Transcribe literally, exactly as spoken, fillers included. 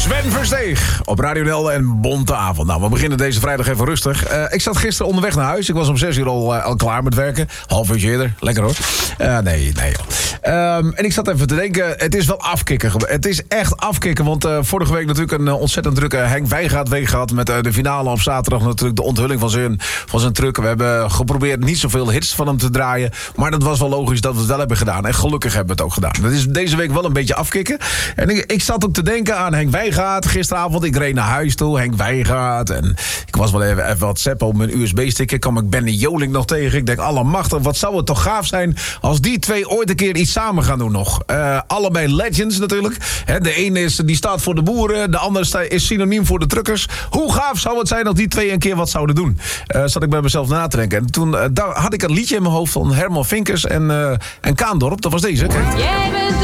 Sven Versteeg op Radio Delden en Bonte Avond. Nou, we beginnen deze vrijdag even rustig. Uh, ik zat gisteren onderweg naar huis. Ik was om zes uur al, uh, al klaar met werken. Half uurtje eerder. Lekker hoor. Uh, nee, nee joh. Um, en ik zat even te denken, het is wel afkicken. Het is echt afkicken, want uh, vorige week natuurlijk een uh, ontzettend drukke Henk Wijngaard week gehad. Met uh, de finale op zaterdag natuurlijk de onthulling van zijn, van zijn truck. We hebben geprobeerd niet zoveel hits van hem te draaien. Maar dat was wel logisch dat we het wel hebben gedaan. En gelukkig hebben we het ook gedaan. Dat is deze week wel een beetje afkicken. En ik, ik zat ook te denken aan Henk Wijngaard gisteravond. Ik reed naar huis toe, Henk Wijngaard. En ik was wel even, even wat zappen op mijn U S B-stick. Ik kwam ik Benny Joling nog tegen. Ik denk, allemachtig, wat zou het toch gaaf zijn als die twee ooit een keer iets samen gaan doen nog. Uh, allebei legends natuurlijk. He, de ene is, die staat voor de boeren. De andere is synoniem voor de truckers. Hoe gaaf zou het zijn als die twee een keer wat zouden doen? Uh, zat ik bij mezelf na te denken. En toen uh, had ik een liedje in mijn hoofd van Herman Vinkers en, uh, en Kaandorp. Dat was deze. Kijk.